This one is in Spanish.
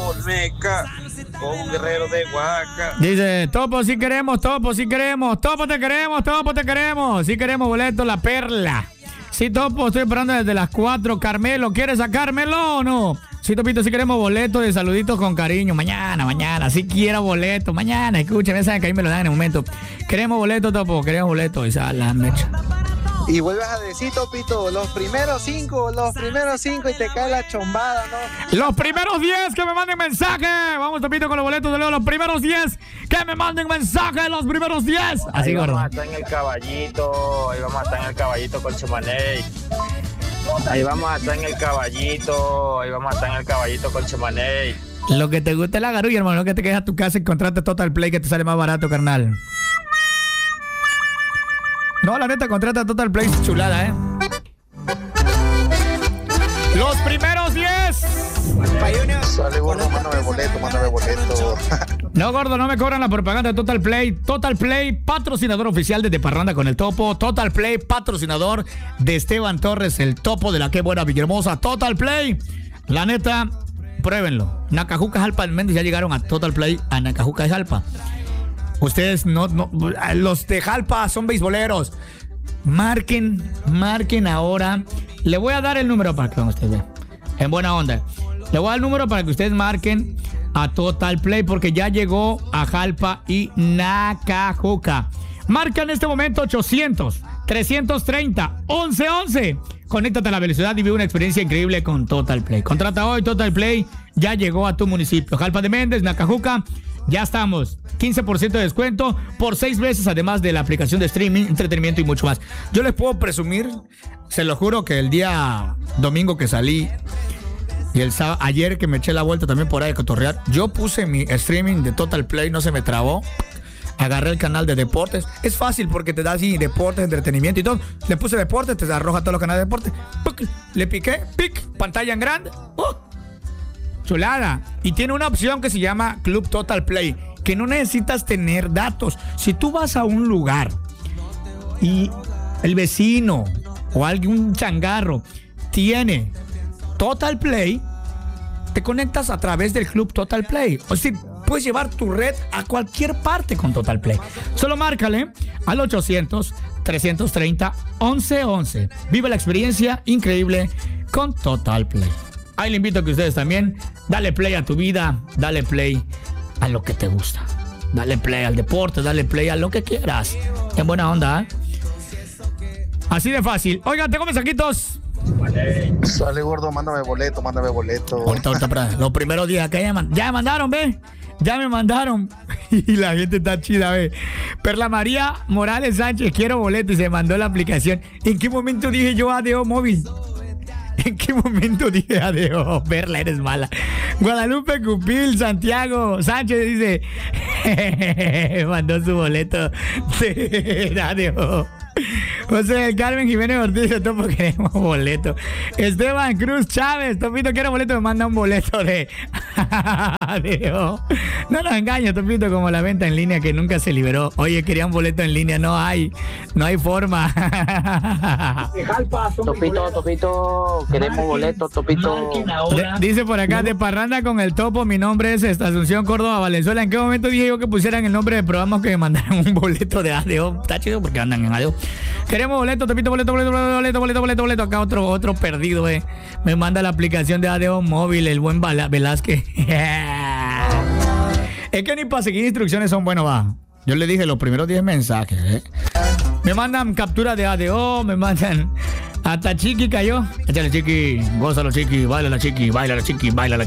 Olmeca con un Guerrero de Oaxaca. Dice, Topo, sí queremos, Topo, sí queremos. Topo, te queremos, Topo, te queremos. Sí queremos boleto, la perla. Sí, Topo, estoy esperando desde las 4. Carmelo, ¿quieres sacármelo o no? Sí, Topito, sí queremos boleto de saluditos con cariño. Mañana, sí quiero boleto. Mañana, escúchame, saben que ahí me lo dan en el momento. Queremos boleto, Topo, queremos boleto. Esa la mecha. Y vuelves a decir, Topito, los primeros cinco y te cae la chombada, ¿no? Los primeros 10 que me manden mensaje. Vamos, Topito, con los boletos de Leo. Los primeros 10 que me manden mensaje. Los primeros 10. Así, gordo. Vamos a estar en el caballito. Ahí vamos a estar en el caballito con Chumaney. Ahí vamos a estar en el caballito con Chumaney. Lo que te gusta es la garulla, hermano. No que te quedes a tu casa y contrates Total Play, que te sale más barato, carnal. No, la neta, contrata Total Play, chulada, ¿eh? Los primeros 10. Sale, gordo, mándame boleto. No, gordo, no me cobran la propaganda de Total Play. Total Play, patrocinador oficial de Parranda con el Topo. Total Play, patrocinador de Esteban Torres, el Topo de la Qué Buena Villahermosa. Total Play, la neta, pruébenlo. Nacajuca, Jalpa, Méndez ya llegaron a Total Play, a Nacajuca y Jalpa. Ustedes no, los de Jalpa son beisboleros. Marquen ahora. Le voy a dar el número para que ustedes vean. En buena onda. Le voy a dar el número para que ustedes marquen a Total Play porque ya llegó a Jalpa y Nacajuca. Marca en este momento 800-330-1111. Conéctate a la velocidad y vive una experiencia increíble con Total Play. Contrata hoy. Total Play ya llegó a tu municipio. Jalpa de Méndez, Nacajuca. Ya estamos. 15% de descuento por 6 meses, además de la aplicación de streaming, entretenimiento y mucho más. Yo les puedo presumir, se lo juro, que el día domingo que salí y el sábado, ayer que me eché la vuelta también por ahí a cotorrear, yo puse mi streaming de Total Play, no se me trabó. Agarré el canal de deportes. Es fácil porque te da así deportes, entretenimiento y todo. Le puse deportes, te arroja todos los canales de deportes. Le piqué, pantalla en grande. Chulada. Y tiene una opción que se llama Club Total Play, que no necesitas tener datos. Si tú vas a un lugar y el vecino o algún changarro tiene Total Play, te conectas a través del Club Total Play. O sea, puedes llevar tu red a cualquier parte con Total Play. Solo márcale al 800-330-1111. Vive la experiencia increíble con Total Play. Ahí le invito a que ustedes también dale play a tu vida, dale play a lo que te gusta. Dale play al deporte, dale play a lo que quieras. En buena onda, ¿eh? Así de fácil. Oigan, tengo mensajitos. Sale, gordo, mándame boleto. Ahorita, para los primeros días que ya me mandaron, ve. Ya me mandaron. Y la gente está chida, ve. Perla María Morales Sánchez, quiero boleto, y se mandó la aplicación. ¿En qué momento dije yo ADO móvil? ¿En qué momento dije ADO? Perla, eres mala. Guadalupe Cupil Santiago Sánchez dice mandó su boleto de ADO. José del Carmen Jiménez Ortiz, Topo, queremos boleto. Esteban Cruz Chávez, Topito, quiero boleto, me manda un boleto de ADO. No nos engañes, Topito, como la venta en línea que nunca se liberó. Oye, querían boleto en línea, no hay forma. Topito, queremos boleto, Topito. Dice por acá, de Parranda con el Topo, mi nombre es Asunción Córdoba Valenzuela. ¿En qué momento dije yo que pusieran el nombre del programa, que me mandaran un boleto de ADO? Está chido porque andan en ADO. Queremos boleto, Topito, boleto. Acá otro perdido, me manda la aplicación de ADO móvil, el buen Velázquez. Es que ni para seguir instrucciones son buenos, va. Yo le dije los primeros 10 mensajes, Me mandan captura de ADO, me mandan... Hasta Chiqui cayó. Échale, Chiqui, gózalo, Chiqui, baila la Chiqui.